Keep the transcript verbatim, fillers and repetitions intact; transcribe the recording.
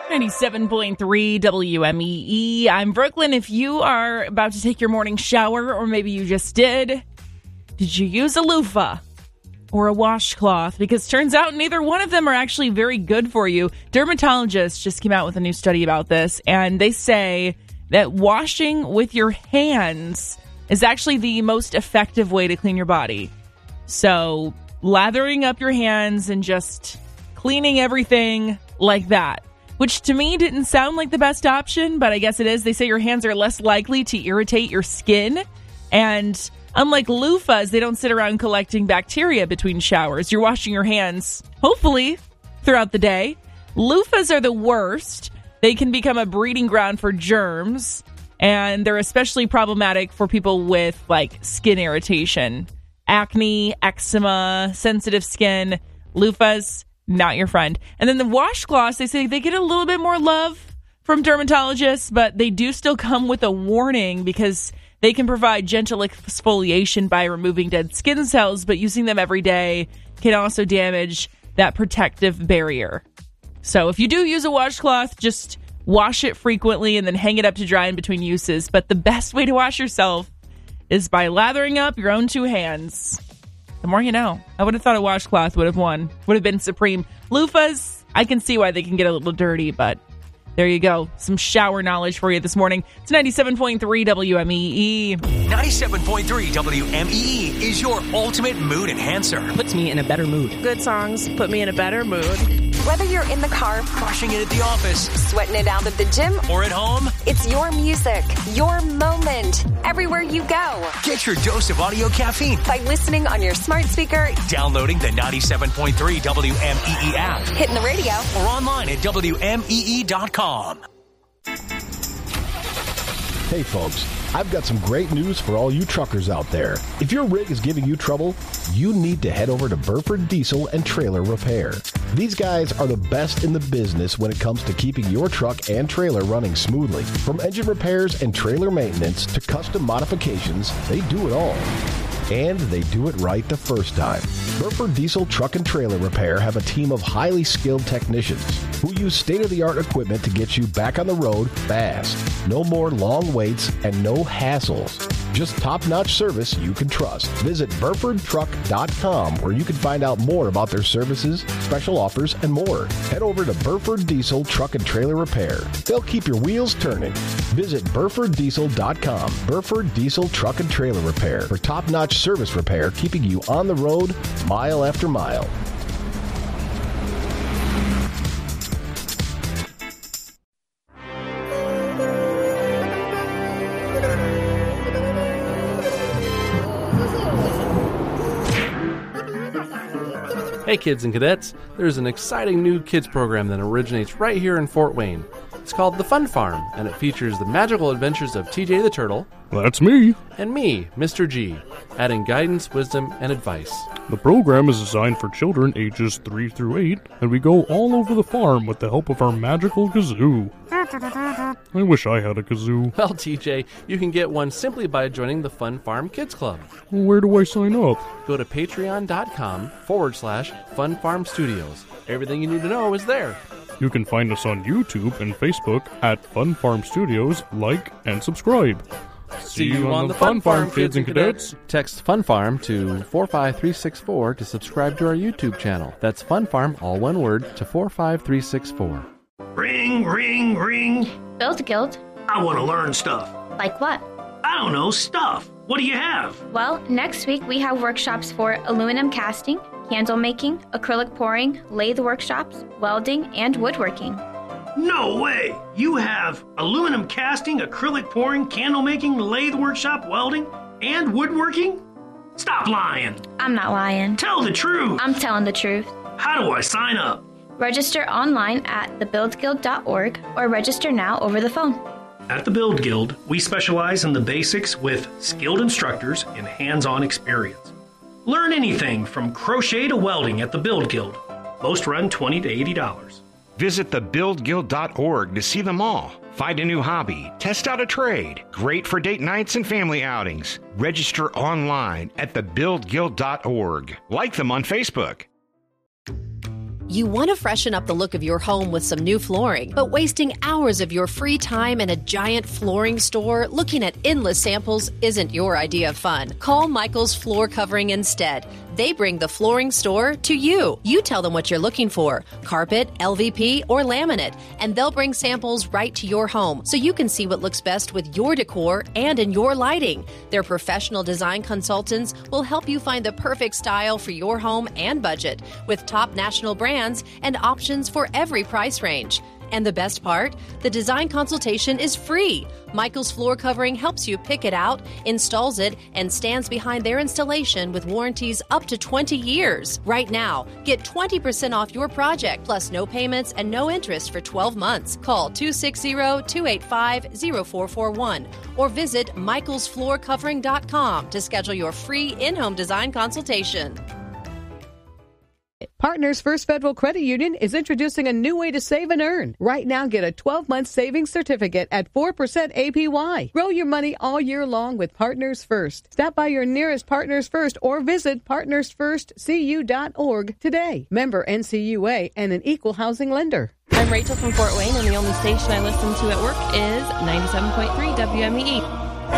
ninety-seven point three W M E E. I'm Brooklyn. If you are about to take your morning shower, or maybe you just did, did you use a loofah or a washcloth? Because turns out neither one of them are actually very good for you. Dermatologists just came out with a new study about this, and they say that washing with your hands is actually the most effective way to clean your body. So lathering up your hands and just cleaning everything like that, which to me didn't sound like the best option, but I guess it is. They say your hands are less likely to irritate your skin. And unlike loofahs, they don't sit around collecting bacteria between showers. You're washing your hands, hopefully, throughout the day. Loofahs are the worst. They can become a breeding ground for germs, and they're especially problematic for people with, like, skin irritation. Acne, eczema, sensitive skin. Loofahs, not your friend. And then the washcloths, they say they get a little bit more love from dermatologists, but they do still come with a warning because they can provide gentle exfoliation by removing dead skin cells, but using them every day can also damage that protective barrier. So if you do use a washcloth, just wash it frequently and then hang it up to dry in between uses. But the best way to wash yourself is by lathering up your own two hands. The more you know. I would have thought a washcloth would have won. Would have been supreme. Loofahs, I can see why they can get a little dirty, but there you go. Some shower knowledge for you this morning. It's ninety-seven point three W M E E. ninety-seven point three W M E E is your ultimate mood enhancer. Puts me in a better mood. Good songs put me in a better mood. Whether you're in the car, crushing it at the office, sweating it out at the gym, or at home, it's your music, your moment, everywhere you go. Get your dose of audio caffeine by listening on your smart speaker, downloading the ninety-seven point three W M E E app, hitting the radio, or online at W M E E dot com. Hey folks, I've got some great news for all you truckers out there. If your rig is giving you trouble, you need to head over to Burford Diesel and Trailer Repair. These guys are the best in the business when it comes to keeping your truck and trailer running smoothly. From engine repairs and trailer maintenance to custom modifications, they do it all. And they do it right the first time. Burford Diesel Truck and Trailer Repair have a team of highly skilled technicians who use state-of-the-art equipment to get you back on the road fast. No more long waits and no hassles. Just top-notch service you can trust. Visit Burford Truck dot com where you can find out more about their services, special offers, and more. Head over to Burford Diesel Truck and Trailer Repair. They'll keep your wheels turning. Visit Burford Diesel dot com. Burford Diesel Truck and Trailer Repair for top-notch service repair, keeping you on the road mile after mile. Hey kids and cadets, there's an exciting new kids program that originates right here in Fort Wayne. It's called The Fun Farm, and it features the magical adventures of T J the Turtle. That's me. And me, Mister G, adding guidance, wisdom, and advice. The program is designed for children ages three through eight, and we go all over the farm with the help of our magical kazoo. I wish I had a kazoo. Well, T J, you can get one simply by joining the Fun Farm Kids Club. Where do I sign up? Go to patreon.com forward slash Fun Farm Studios. Everything you need to know is there. You can find us on YouTube and Facebook at Fun Farm Studios. Like and subscribe. See you on, on the Fun Farm, Farm kids and cadets. Text Fun Farm to four five three six four to subscribe to our YouTube channel. That's Fun Farm, all one word, to four five three six four. Ring, ring, ring. Build Guild. I want to learn stuff. Like what? I don't know, stuff. What do you have? Well, next week we have workshops for aluminum casting, candle making, acrylic pouring, lathe workshops, welding, and woodworking. No way! You have aluminum casting, acrylic pouring, candle making, lathe workshop, welding, and woodworking? Stop lying! I'm not lying. Tell the truth! I'm telling the truth. How do I sign up? Register online at the build guild dot org or register now over the phone. At the Build Guild, we specialize in the basics with skilled instructors and hands-on experience. Learn anything from crochet to welding at the Build Guild. Most run twenty dollars to eighty dollars. Visit the build guild dot org to see them all. Find a new hobby, test out a trade. Great for date nights and family outings. Register online at the build guild dot org. Like them on Facebook. You want to freshen up the look of your home with some new flooring, but wasting hours of your free time in a giant flooring store looking at endless samples isn't your idea of fun. Call Michael's Floor Covering instead. They bring the flooring store to you. You tell them what you're looking for, carpet, L V P, or laminate, and they'll bring samples right to your home so you can see what looks best with your decor and in your lighting. Their professional design consultants will help you find the perfect style for your home and budget with top national brands and options for every price range. And the best part? The design consultation is free. Michael's Floor Covering helps you pick it out, installs it, and stands behind their installation with warranties up to twenty years. Right now, get twenty percent off your project, plus no payments and no interest for twelve months. Call two six zero, two eight five, zero four four one or visit michaels floor covering dot com to schedule your free in-home design consultation. Partners First Federal Credit Union is introducing a new way to save and earn. Right now, get a twelve-month savings certificate at four percent A P Y. Grow your money all year long with Partners First. Stop by your nearest Partners First or visit partners first c u dot org today. Member N C U A and an equal housing lender. I'm Rachel from Fort Wayne, and the only station I listen to at work is ninety-seven point three W M E E.